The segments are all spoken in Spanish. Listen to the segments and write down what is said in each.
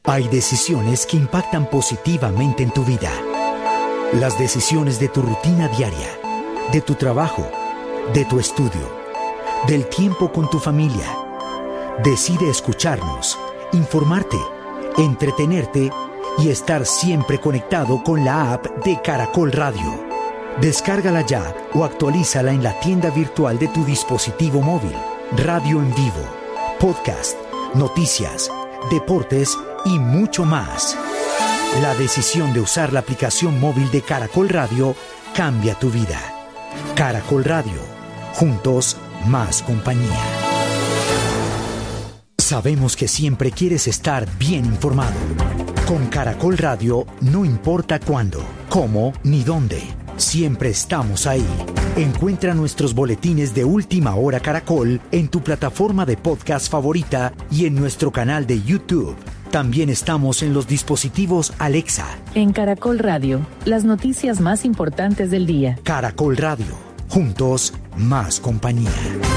Hay decisiones que impactan positivamente en tu vida. Las decisiones de tu rutina diaria, de tu trabajo, de tu estudio, del tiempo con tu familia. Decide escucharnos, informarte, entretenerte y estar siempre conectado con la app de Caracol Radio. Descárgala ya o actualízala en la tienda virtual de tu dispositivo móvil. Radio en vivo, podcast, noticias, deportes y mucho más. La decisión de usar la aplicación móvil de Caracol Radio cambia tu vida. Caracol Radio, juntos más compañía. Sabemos que siempre quieres estar bien informado. Con Caracol Radio no importa cuándo, cómo ni dónde. Siempre estamos ahí. Encuentra nuestros boletines de Última Hora Caracol en tu plataforma de podcast favorita y en nuestro canal de YouTube. También estamos en los dispositivos Alexa. En Caracol Radio, las noticias más importantes del día. Caracol Radio, juntos más compañía.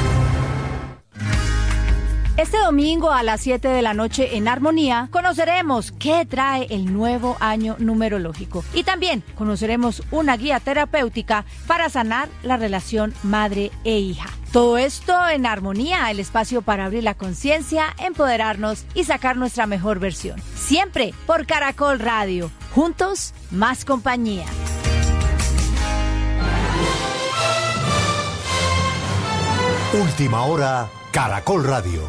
Este domingo a las 7 de la noche en Armonía conoceremos qué trae el nuevo año numerológico y también conoceremos una guía terapéutica para sanar la relación madre e hija. Todo esto en Armonía, el espacio para abrir la conciencia, empoderarnos y sacar nuestra mejor versión. Siempre por Caracol Radio, juntos más compañía. Última Hora, Caracol Radio.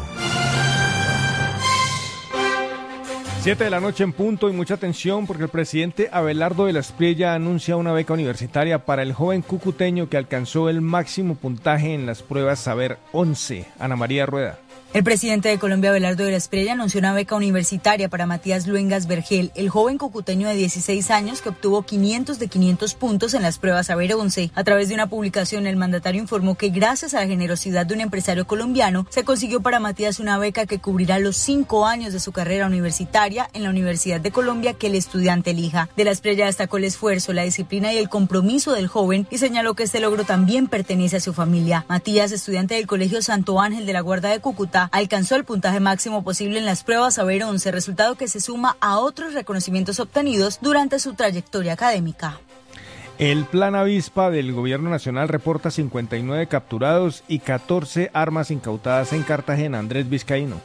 7 de la noche en punto y mucha atención porque el presidente Abelardo de la Espriella anuncia una beca universitaria para el joven cucuteño que alcanzó el máximo puntaje en las pruebas Saber 11. Ana María Rueda. El presidente de Colombia, Abelardo de la Espriella, anunció una beca universitaria para Matías Luengas Vergel, el joven cucuteño de 16 años que obtuvo 500 de 500 puntos en las pruebas Saber 11. A través de una publicación, el mandatario informó que gracias a la generosidad de un empresario colombiano, se consiguió para Matías una beca que cubrirá los 5 años de su carrera universitaria en la Universidad de Colombia que el estudiante elija. De la Espriella destacó el esfuerzo, la disciplina y el compromiso del joven y señaló que este logro también pertenece a su familia. Matías, estudiante del Colegio Santo Ángel de la Guarda de Cúcuta, alcanzó el puntaje máximo posible en las pruebas Saber 11, resultado que se suma a otros reconocimientos obtenidos durante su trayectoria académica. El Plan Avispa del Gobierno Nacional reporta 59 capturados y 14 armas incautadas en Cartagena. Andrés Vizcaíno.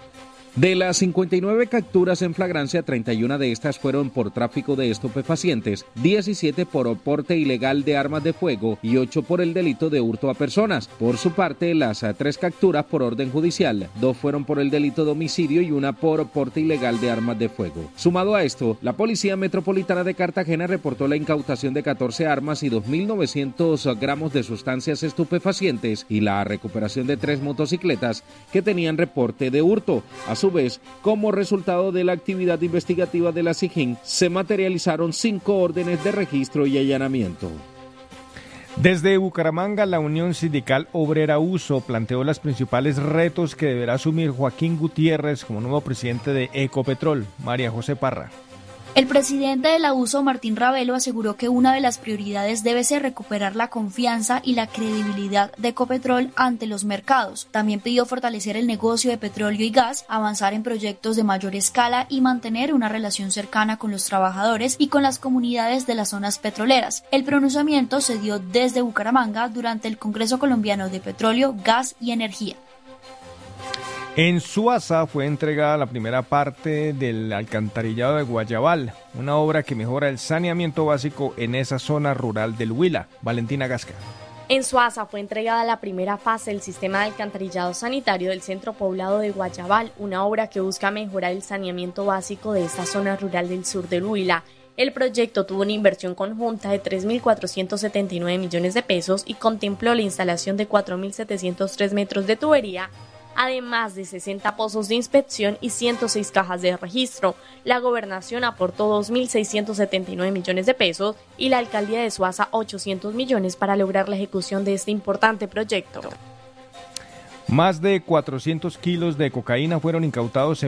De las 59 capturas en flagrancia, 31 de estas fueron por tráfico de estupefacientes, 17 por porte ilegal de armas de fuego y 8 por el delito de hurto a personas. Por su parte, las 3 capturas por orden judicial, 2 fueron por el delito de homicidio y 1 por porte ilegal de armas de fuego. Sumado a esto, la Policía Metropolitana de Cartagena reportó la incautación de 14 armas y 2.900 gramos de sustancias estupefacientes y la recuperación de 3 motocicletas que tenían reporte de hurto. A su vez, como resultado de la actividad investigativa de la SIJIN, se materializaron 5 órdenes de registro y allanamiento. Desde Bucaramanga, la Unión Sindical Obrera USO planteó los principales retos que deberá asumir Joaquín Gutiérrez como nuevo presidente de Ecopetrol. María José Parra. El presidente de la USO, Martín Ravelo, aseguró que una de las prioridades debe ser recuperar la confianza y la credibilidad de Ecopetrol ante los mercados. También pidió fortalecer el negocio de petróleo y gas, avanzar en proyectos de mayor escala y mantener una relación cercana con los trabajadores y con las comunidades de las zonas petroleras. El pronunciamiento se dio desde Bucaramanga durante el Congreso Colombiano de Petróleo, Gas y Energía. En Suaza fue entregada la primera parte del alcantarillado de Guayabal, una obra que mejora el saneamiento básico en esa zona rural del Huila. Valentina Gasca. En Suaza fue entregada la primera fase del sistema de alcantarillado sanitario del centro poblado de Guayabal, una obra que busca mejorar el saneamiento básico de esta zona rural del sur del Huila. El proyecto tuvo una inversión conjunta de 3.479 millones de pesos y contempló la instalación de 4.703 metros de tubería, además de 60 pozos de inspección y 106 cajas de registro. La gobernación aportó 2.679 millones de pesos y la alcaldía de Suaza 800 millones para lograr la ejecución de este importante proyecto. Más de 400 kilos de cocaína fueron incautados en